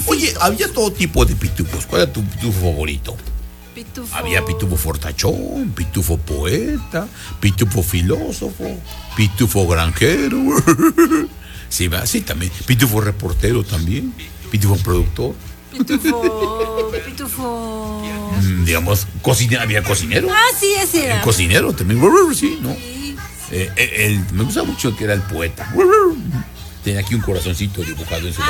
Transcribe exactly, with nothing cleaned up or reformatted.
Oye, había todo tipo de pitufos. ¿Cuál era tu pitufo favorito? Pitufo. Había pitufo fortachón, pitufo poeta, pitufo filósofo, pitufo granjero. Sí, va, sí, también. Pitufo reportero también. Pitufo productor. Pitufo. Pitufo. Mm, digamos, cocina, había cocinero. Ah, sí, ese era. El cocinero también. Sí, ¿no? Sí. Eh, el, me gusta mucho el que era el poeta. Tenía aquí un corazoncito dibujado en su